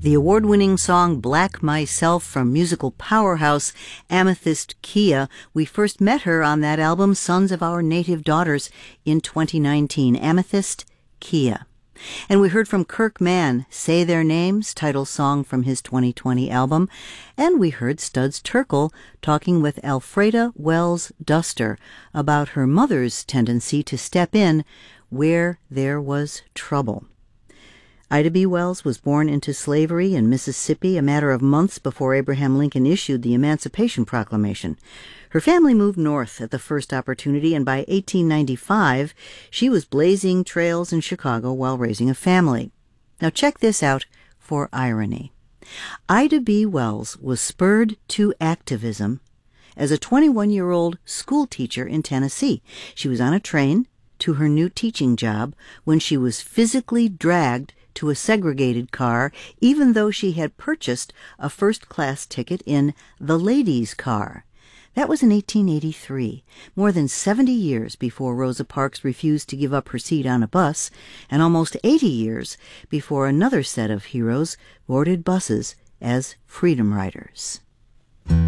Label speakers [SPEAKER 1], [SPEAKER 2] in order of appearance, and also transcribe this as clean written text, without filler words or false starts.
[SPEAKER 1] The award-winning song Black Myself from musical powerhouse Amethyst Kia. We first met her on that album Sons of Our Native Daughters in 2019. Amethyst Kia. And we heard from Kirk Mann, Say Their Names, title song from his 2020 album. And we heard Studs Terkel talking with Alfreda Wells Duster about her mother's tendency to step in where there was trouble. Ida B. Wells was born into slavery in Mississippi a matter of months before Abraham Lincoln issued the Emancipation Proclamation. Her family moved north at the first opportunity, and by 1895, she was blazing trails in Chicago while raising a family. Now check this out for irony. Ida B. Wells was spurred to activism as a 21-year-old school teacher in Tennessee. She was on a train to her new teaching job when she was physically dragged to a segregated car, even though she had purchased a first-class ticket in the ladies' car. That was in 1883, more than 70 years before Rosa Parks refused to give up her seat on a bus, and almost 80 years before another set of heroes boarded buses as freedom riders.